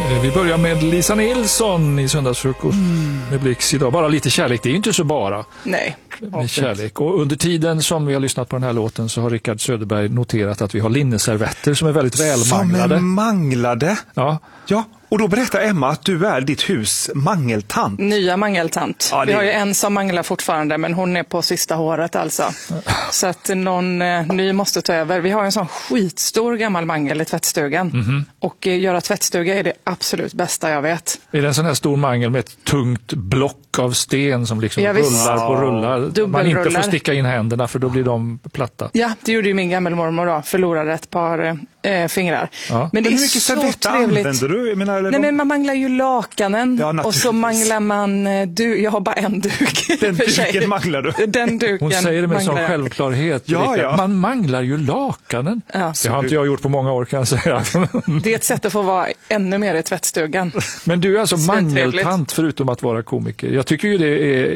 Vi börjar med Lisa Nilsson i Söndagsfrukost med Blix idag. Bara lite kärlek, det är inte så bara. Nej. Med kärlek. Och under tiden som vi har lyssnat på den här låten så har Rickard Söderberg noterat att vi har linneservetter som är väldigt välmanglade. Som är manglade? Ja. Ja, och då berättar Emma att du är ditt hus mangeltant. Nya mangeltant. Ja, Vi har ju en som manglar fortfarande, men hon är på sista håret alltså. Så att någon ny måste ta över. Vi har en sån skitstor gammal mangel i tvättstugan. Och göra tvättstuga är det absolut bästa jag vet. Är det en sån här stor mangel med ett tungt block av sten som liksom rullar på rullar? Man inte får sticka in händerna för då blir de platta. Ja, det gjorde ju min gammelmormor då. Förlorade ett par fingrar. Ja. Men det är hur mycket så servetter trevligt. använder du? Jag menar, Nej, men man manglar ju lakanen och så naturligtvis. manglar man jag har bara en duk. Den duken manglar du. Den duken Hon säger det med sån manglar jag. självklarhet. Ja, ja. Man manglar ju lakanen. Ja. Det har inte jag gjort på många år kan jag säga. Det är ett sätt att få vara ännu mer i tvättstugan. Men du är alltså Svintrevligt. mangeltant förutom att vara komiker. Jag tycker ju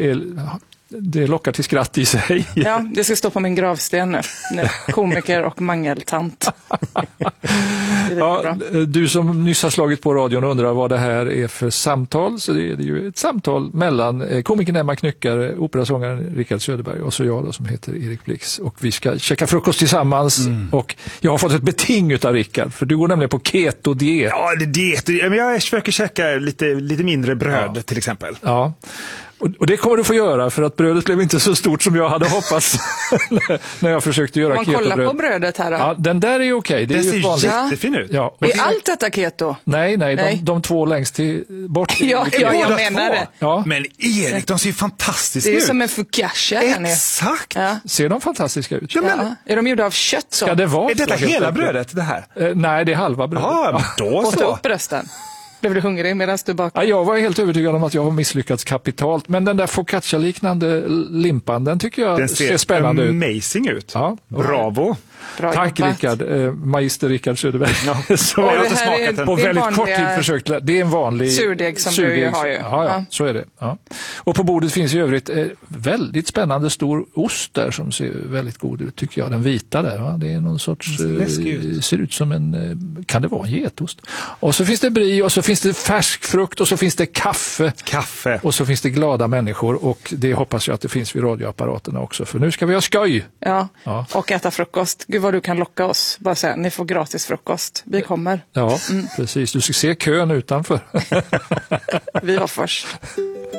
det lockar till skratt i sig. Ja, det ska stå på min gravsten nu. Komiker och mangeltant. Det är bra. Du som nyss har slagit på radion undrar vad det här är för samtal. Så det är ju ett samtal mellan komikern Emma Knyckare, operasångaren Rickard Söderberg och så jag då, som heter Erik Blix. Och vi ska käka frukost tillsammans. Och jag har fått ett beting utav Rickard, för du går nämligen på keto-diet. Ja, det är diet. Men jag försöker käka lite mindre bröd till exempel. Ja. Och det kommer du få göra, för att brödet blev inte så stort som jag hade hoppats när jag försökte göra Man ketobröd. kollar på brödet här då. Ja, den där är okej. Det är Den ju ett vanligt. ser jättefin ut. Ja. Är allt detta keto? Nej. De två längst bort. Ja, jag båda menar två. det. Ja. Men Erik, de ser fantastiska Det är ut. som en focaccia här nere. Exakt. Ja. Ser de fantastiska ut? Ja, men, Ja. Är de gjorda av kött så? Ska det vara är detta så, helt hela enkelt? brödet, det här? Nej, det är halva brödet. Ja, då Och ta så. upp rösten. Blev du hungrig medan du bakade? Ja, jag var helt övertygad om att jag har misslyckats kapitalt. Men den där focaccia-liknande limpan, den tycker jag Den ser spännande ut. amazing ut. Ja. Bravo. Bra Tack jobbat. Magister Rickard Söderberg. Så jag har det inte här smakat är- den. på det är väldigt kort vanliga tid försökt. Det är en vanlig surdeg som du ju har ju. Ja, Ja. så är det. Ja. Och på bordet finns i övrigt väldigt spännande stor ost där som ser väldigt god ut, tycker jag. Den vita där, va? Det är någon sorts, läskig ut. ser ut som kan det vara en getost? Och så finns det brie och så finns det färsk frukt och så finns det kaffe. Kaffe. Och så finns det glada människor, och det hoppas jag att det finns vid radioapparaterna också, för nu ska vi ha skoj. Ja. Ja. Och äta frukost. Gud vad du kan locka oss. Bara säga, ni får gratis frukost. Vi kommer. Ja, precis. Du ska se kön utanför. Vi var först.